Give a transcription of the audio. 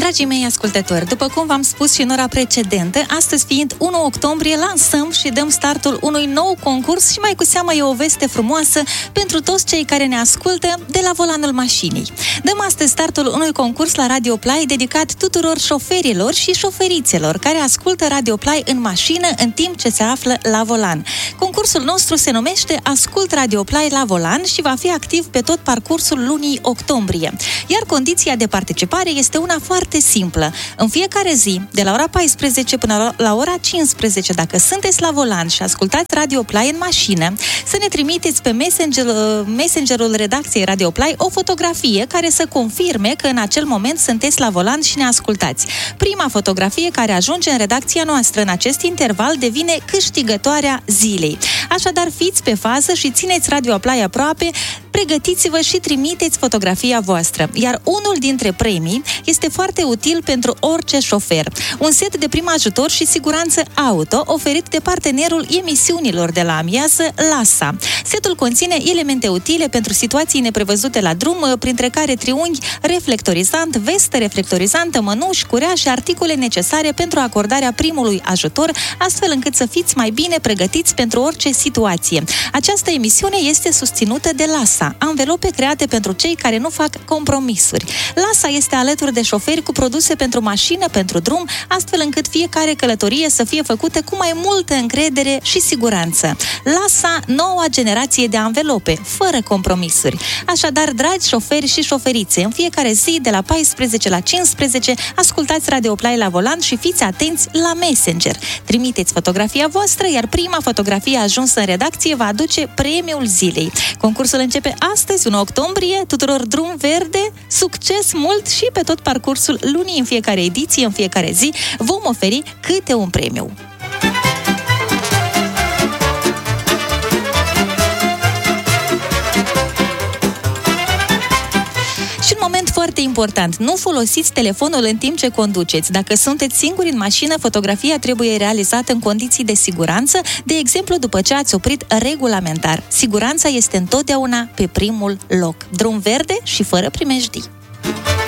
Dragii mei ascultători, după cum v-am spus și în ora precedentă, astăzi fiind 1 octombrie, lansăm și dăm startul unui nou concurs și mai cu seamă e o veste frumoasă pentru toți cei care ne ascultă de la volanul mașinii. Dăm astăzi startul unui concurs la Radio Play dedicat tuturor șoferilor și șoferițelor care ascultă Radio Play în mașină în timp ce se află la volan. Concursul nostru se numește Ascult Radio Play la volan și va fi activ pe tot parcursul lunii octombrie. Iar condiția de participare este una foarte simplă. În fiecare zi, de la ora 14 până la ora 15, dacă sunteți la volan și ascultați Radio Play în mașină, să ne trimiteți pe messengerul redacției Radio Play o fotografie care să confirme că în acel moment sunteți la volan și ne ascultați. Prima fotografie care ajunge în redacția noastră în acest interval devine câștigătoarea zilei. Așadar, fiți pe fază și țineți Radio Play aproape, pregătiți-vă și trimiteți fotografia voastră. Iar unul dintre premii este foarte util pentru orice șofer. Un set de prim ajutor și siguranță auto oferit de partenerul emisiunilor de la amiază, LASA. Setul conține elemente utile pentru situații neprevăzute la drum, printre care triunghi reflectorizant, vestă reflectorizantă, mănuși, curea și articole necesare pentru acordarea primului ajutor, astfel încât să fiți mai bine pregătiți pentru orice situație. Această emisiune este susținută de LASA, anvelope create pentru cei care nu fac compromisuri. LASA este alături de șoferi cu produse pentru mașină, pentru drum, astfel încât fiecare călătorie să fie făcută cu mai multă încredere și siguranță. LASA, noua generație de anvelope, fără compromisuri. Așadar, dragi șoferi și șoferițe, în fiecare zi, de la 14 la 15, ascultați Radio Play la volan și fiți atenți la Messenger. Trimiteți fotografia voastră, iar prima fotografie ajunsă în redacție va aduce premiul zilei. Concursul începe astăzi, 1 octombrie, tuturor drum verde, succes mult și pe tot parcursul lunii, în fiecare ediție, în fiecare zi, vom oferi câte un premiu. Și un moment foarte important, nu folosiți telefonul în timp ce conduceți. Dacă sunteți singuri în mașină, fotografia trebuie realizată în condiții de siguranță, de exemplu după ce ați oprit regulamentar. Siguranța este întotdeauna pe primul loc. Drum verde și fără primejdii.